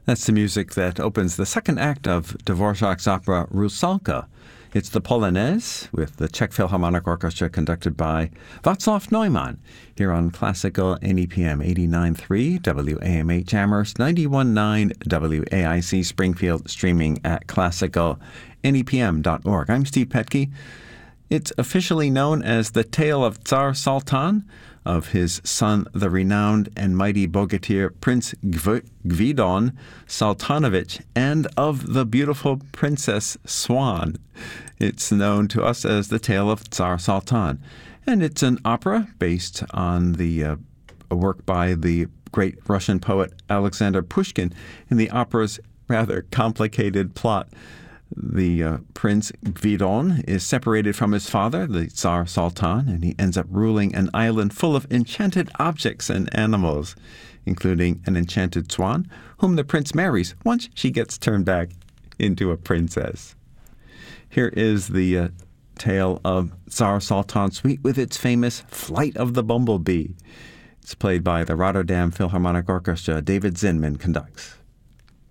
That's the music that opens the second act of Dvorak's opera Rusalka. It's the Polonaise with the Czech Philharmonic Orchestra conducted by Václav Neumann here on Classical NEPM 89.3 WAMH Amherst, 91.9 WAIC Springfield, streaming at classicalnepm.org. I'm Steve Petke. It's officially known as the Tale of Tsar Sultan, of his son, the renowned and mighty bogatyr Prince Gvidon Sultanovich, and of the beautiful Princess Swan. It's known to us as the Tale of Tsar Sultan, and it's an opera based on a work by the great Russian poet Alexander Pushkin. In the opera's rather complicated plot, the Prince Gvidon is separated from his father, the Tsar Sultan, and he ends up ruling an island full of enchanted objects and animals, including an enchanted swan, whom the prince marries once she gets turned back into a princess. Here is the tale of Tsar Sultan Suite with its famous Flight of the Bumblebee. It's played by the Rotterdam Philharmonic Orchestra. David Zinman conducts.